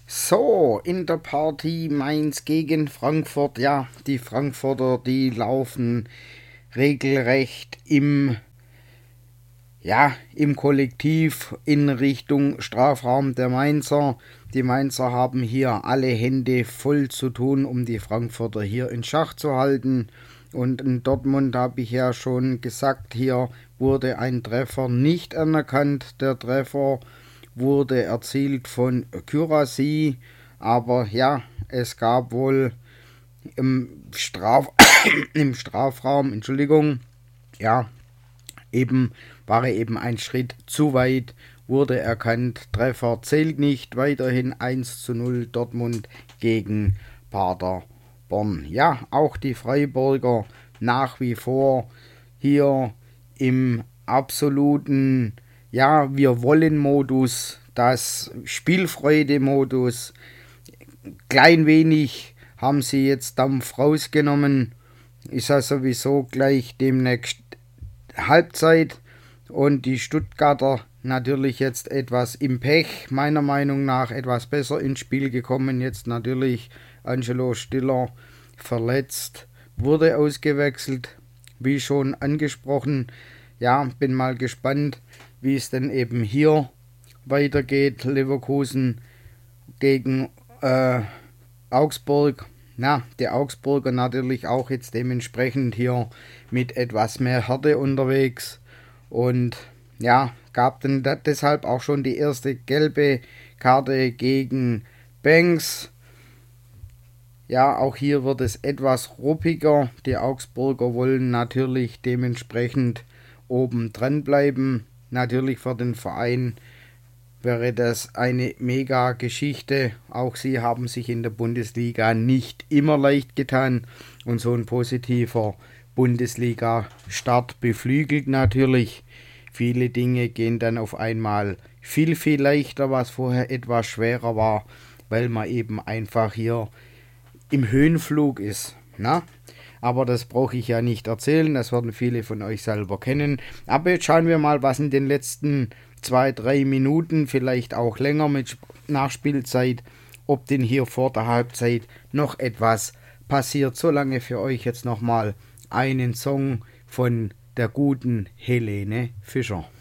So, in der Partie Mainz gegen Frankfurt. Ja, die Frankfurter, die laufen regelrecht im Kollektiv in Richtung Strafraum der Mainzer. Die Mainzer haben hier alle Hände voll zu tun, um die Frankfurter hier in Schach zu halten. Und in Dortmund habe ich ja schon gesagt, hier wurde ein Treffer nicht anerkannt. Der Treffer wurde erzielt von Kyrasi, aber ja, es gab wohl im Strafraum, ja, eben war er eben ein Schritt zu weit, wurde erkannt, Treffer zählt nicht, weiterhin 1:0 Dortmund gegen Paderborn. Ja, auch die Freiburger nach wie vor hier im absoluten wir wollen Modus, das Spielfreude-Modus. Klein wenig haben sie jetzt Dampf rausgenommen. Ist ja sowieso gleich demnächst Halbzeit und die Stuttgarter natürlich jetzt etwas im Pech, meiner Meinung nach etwas besser ins Spiel gekommen. Jetzt natürlich Angelo Stiller verletzt, wurde ausgewechselt, wie schon angesprochen. Ja, bin mal gespannt, wie es denn eben hier weitergeht. Leverkusen gegen Augsburg. Na, die Augsburger natürlich auch jetzt dementsprechend hier mit etwas mehr Härte unterwegs. Und ja, gab dann deshalb auch schon die erste gelbe Karte gegen Banks. Ja, auch hier wird es etwas ruppiger. Die Augsburger wollen natürlich dementsprechend oben dran bleiben. Natürlich für den Verein wäre das eine mega Geschichte. Auch sie haben sich in der Bundesliga nicht immer leicht getan. Und so ein positiver Bundesliga-Start beflügelt natürlich. Viele Dinge gehen dann auf einmal viel, viel leichter, was vorher etwas schwerer war, weil man eben einfach hier im Höhenflug ist. Na? Aber das brauche ich ja nicht erzählen, das werden viele von euch selber kennen. Aber jetzt schauen wir mal, was in den letzten 2-3 Minuten, vielleicht auch länger mit Nachspielzeit, ob denn hier vor der Halbzeit noch etwas passiert. Solange für euch jetzt nochmal einen Song von der guten Helene Fischer.